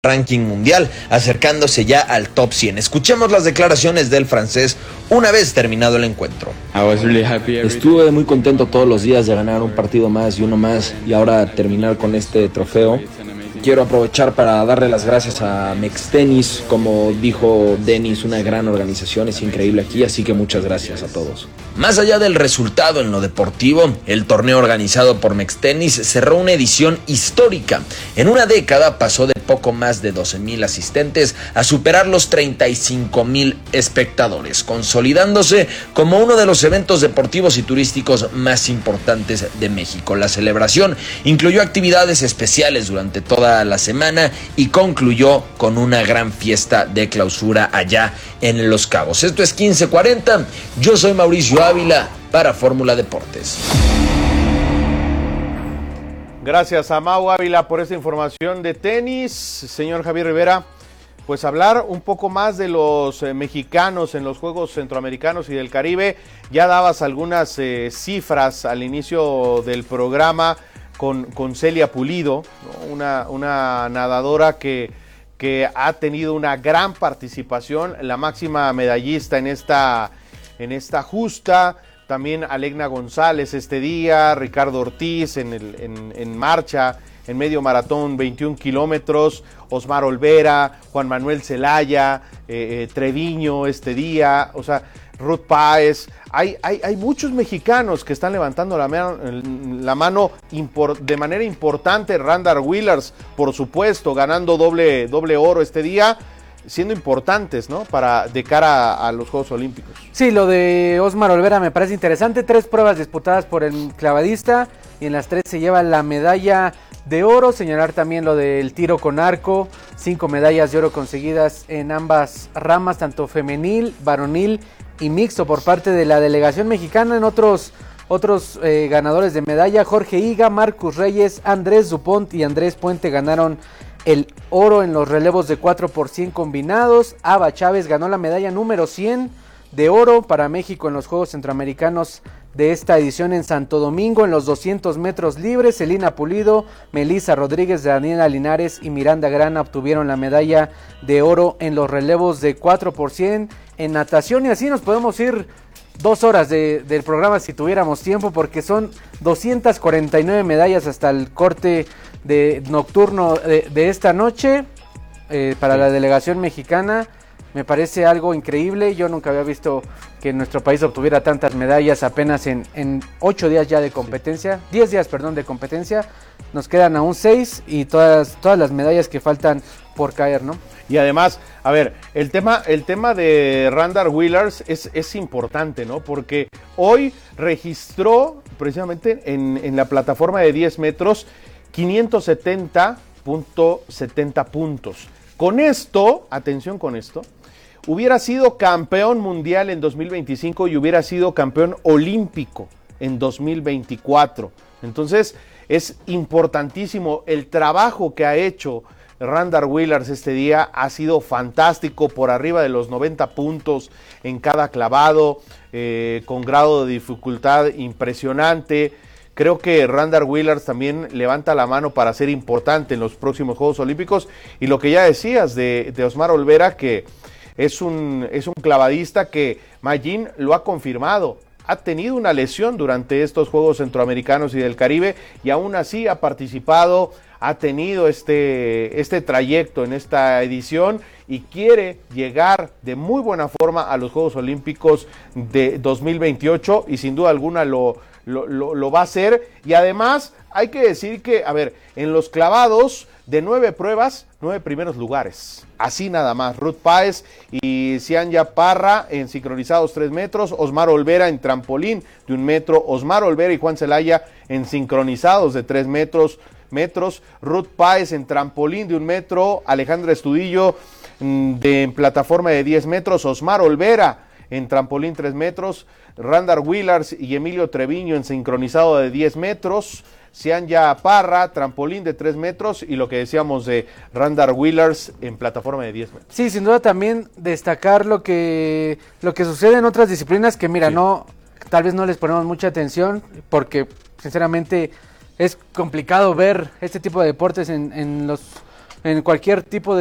ranking mundial, acercándose ya al top 100. Escuchemos las declaraciones del francés una vez terminado el encuentro. Estuve muy contento todos los días de ganar un partido más y uno más y ahora terminar con este trofeo. Quiero aprovechar para darle las gracias a Mextenis, como dijo Denis, una gran organización, es increíble aquí, así que muchas gracias a todos. Más allá del resultado en lo deportivo, el torneo organizado por Mextenis cerró una edición histórica. En una década pasó de poco más de 12,000 asistentes a superar los 35,000 espectadores, consolidándose como uno de los eventos deportivos y turísticos más importantes de México. La celebración incluyó actividades especiales durante toda la semana y concluyó con una gran fiesta de clausura allá en Los Cabos. Esto es 1540, yo soy Mauricio Ávila para Fórmula Deportes. Gracias a Mau Ávila por esta información de tenis. Señor Javier Rivera, pues hablar un poco más de los mexicanos en los Juegos Centroamericanos y del Caribe. Ya dabas algunas cifras al inicio del programa con Celia Pulido, ¿no? una nadadora que ha tenido una gran participación, la máxima medallista en esta justa. También Alegna González este día, Ricardo Ortiz en marcha, en medio maratón 21 kilómetros, Osmar Olvera, Juan Manuel Zelaya, Treviño este día, o sea, Ruth Páez. Hay muchos mexicanos que están levantando la mano de manera importante. Randall Willers, por supuesto, ganando doble oro este día, siendo importantes, ¿no? De cara a los Juegos Olímpicos. Sí, lo de Osmar Olvera me parece interesante. 3 pruebas disputadas por el clavadista y en las 3 se lleva la medalla de oro. Señalar también lo del tiro con arco, 5 medallas de oro conseguidas en ambas ramas, tanto femenil, varonil y mixto por parte de la delegación mexicana. En otros ganadores de medalla, Jorge Higa, Marcus Reyes, Andrés Dupont y Andrés Puente ganaron el oro en los relevos de 4x100 combinados. Ava Chávez ganó la medalla número 100 de oro para México en los Juegos Centroamericanos de esta edición en Santo Domingo. En los 200 metros libres, Celina Pulido, Melissa Rodríguez, Daniela Linares y Miranda Grana obtuvieron la medalla de oro en los relevos de 4x100 en natación. Y así nos podemos ir 2 horas del programa si tuviéramos tiempo, porque son 249 medallas hasta el corte nocturno de esta noche para la delegación mexicana. Me parece algo increíble. Yo nunca había visto que nuestro país obtuviera tantas medallas apenas en 8 días ya de competencia, 10 días, perdón, de competencia. Nos quedan aún 6 y todas las medallas que faltan por caer, ¿no? Y además, a ver, el tema de Randall Willers es importante, ¿no? Porque hoy registró precisamente en la plataforma de 10 metros 570.70 puntos. Con esto, atención con esto, hubiera sido campeón mundial en 2025 y hubiera sido campeón olímpico en 2024. Entonces, es importantísimo el trabajo que ha hecho Randall Willers este día. Ha sido fantástico, por arriba de los 90 puntos en cada clavado, con grado de dificultad impresionante. Creo que Randall Willers también levanta la mano para ser importante en los próximos Juegos Olímpicos. Y lo que ya decías de Osmar Olvera, que es un clavadista que Mayín lo ha confirmado. Ha tenido una lesión durante estos Juegos Centroamericanos y del Caribe y aún así ha participado, ha tenido este trayecto en esta edición y quiere llegar de muy buena forma a los Juegos Olímpicos de 2028 y sin duda alguna lo va a hacer. Y además hay que decir que, a ver, en los clavados de 9 pruebas, 9 primeros lugares, así nada más. Ruth Páez y Cianya Parra en sincronizados 3 metros, Osmar Olvera en trampolín de 1 metro, Osmar Olvera y Juan Zelaya en sincronizados de 3 metros, Ruth Páez en trampolín de 1 metro, Alejandra Estudillo en plataforma de 10 metros, Osmar Olvera en trampolín 3 metros, Randall Willers y Emilio Treviño en sincronizado de 10 metros, Cianya Parra, trampolín de 3 metros y lo que decíamos de Randall Willers en plataforma de 10 metros. Sí, sin duda también destacar lo que sucede en otras disciplinas que mira, sí, tal vez no les ponemos mucha atención porque sinceramente es complicado ver este tipo de deportes en los en cualquier tipo de